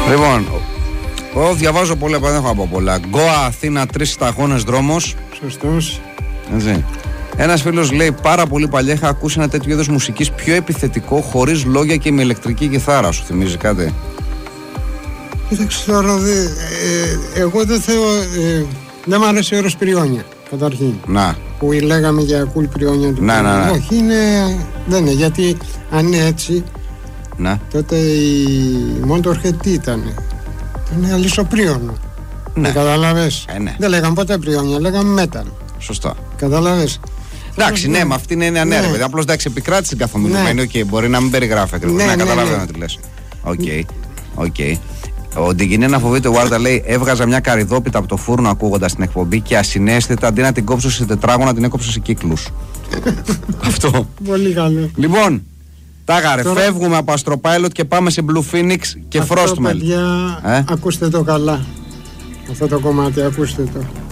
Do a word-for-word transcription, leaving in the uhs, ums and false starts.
Λοιπόν, εγώ διαβάζω πολλά, δεν έχω από πολλά. Γκοa Αθήνα, τρεις σταγόνες δρόμος. Σωστός. Έτσι. Ένας φίλος λέει: πάρα πολύ παλιά είχα ακούσει ένα τέτοιο είδος μουσικής πιο επιθετικό, χωρίς λόγια και με ηλεκτρική κιθάρα. Σου θυμίζει κάτι? Κοίταξε τώρα, δε, ε, εγώ δεν θέλω. Ε, δεν μου αρέσει ο όρος πριόνια, καταρχήν. Να. Που λέγαμε για cool πριόνια του. Να, να, ναι. Όχι, είναι, δεν είναι, γιατί αν είναι έτσι, να. τότε η Motorhead τι ήταν? Ήταν αλυσοπρίωνο. Ναι. Καταλαβες. Ε, ναι. Δεν λέγαμε ποτέ πριόνια, λέγαμε metal. Σωστά. Καταλαβες. Εντάξει, ναι, με αυτή είναι ένα ναι, ρε παιδί. Απλώς εντάξει, επικράτησε την καθομιλουμένη. Οκ, okay, μπορεί να μην περιγράφει ακριβώς. Ναι, ναι, καταλαβαίνω ναι. τι λες. Οκ, okay, οκ. Okay. Ο Ντιγκινέ να φοβείται, ο Βάρντα λέει: έβγαζα μια καρυδόπιτα από το φούρνο ακούγοντας την εκπομπή και ασυναίσθητα αντί να την κόψω σε τετράγωνα την έκοψα σε κύκλους. Αυτό. Πολύ καλό. Λοιπόν, τάγαρε, τώρα... φεύγουμε από Astropilot και πάμε σε Blue Phoenix και αυτό, Frostmelt. Παιδιά, ε? ακούστε το καλά. Αυτό το κομμάτι, ακούστε το.